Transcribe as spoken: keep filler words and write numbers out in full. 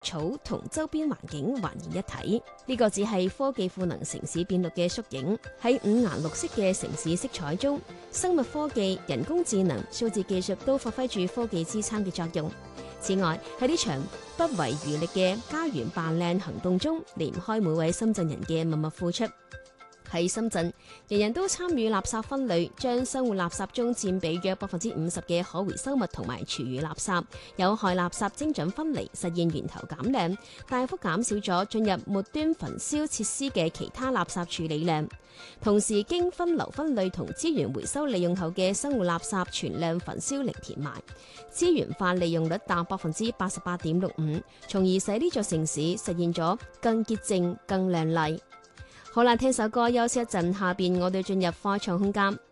草同周邊環境還原一體。呢個只係科技賦能城市變綠嘅縮影。喺五顏六色嘅城市色彩中，生物科技、人工智能、數字技術都發揮住科技支撐嘅作用。此外，喺呢場不遺餘力嘅家園扮靚行動中，離唔開每位深圳人嘅默默付出。喺深圳，人人都參與垃圾分類，將生活垃圾中佔比約百分之五十嘅可回收物同埋廚餘垃圾、有害垃圾精準分離，實現源頭減量，大幅減少咗進入末端焚燒設施嘅其他垃圾處理量。同時，經分流分類同資源回收利用後嘅生活垃圾全量焚燒零填埋，資源化利用率達百分之八十八點六五，從而使呢座城市實現咗更潔淨、更亮麗。好啦，聽首歌休息一陣，下邊我哋進入科創空間。